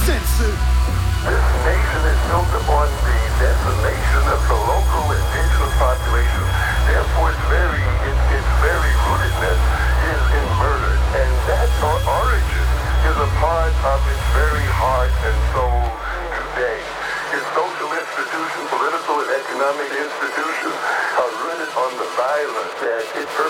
censored. This nation is built upon the decimation of the local indigenous population. Therefore, its very rootedness is in murder. And that origin is a part of its very heart and soul today. Its social institutions, political and economic institutions are rooted on the violence that it